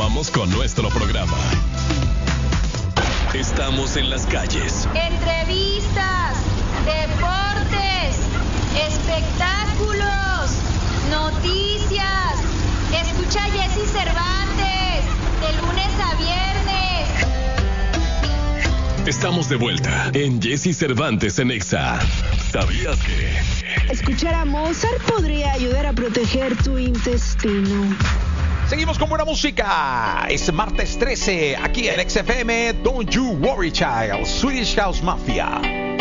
Continuamos con nuestro programa. Estamos en las calles. Entrevistas, deportes, espectáculos, noticias. Escucha a Jessy Cervantes de lunes a viernes. Estamos de vuelta en Jessy Cervantes en Exa. ¿Sabías que? Escuchar a Mozart podría ayudar a proteger tu intestino. Seguimos con buena música. Es martes 13, aquí en XFM. Don't You Worry Child, Swedish House Mafia.